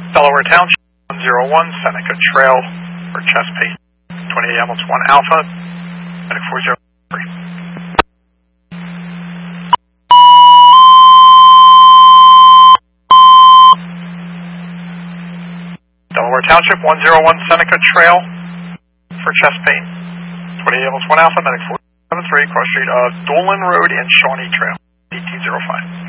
Delaware Township 101, Seneca Trail for chest pain. 28 Hamilton 1 Alpha, medic 403. Delaware Township 101, Seneca Trail for chest pain. 28 Hamilton 1 Alpha, medic 473, cross street of Dolan Road and Shawnee Trail, 1805.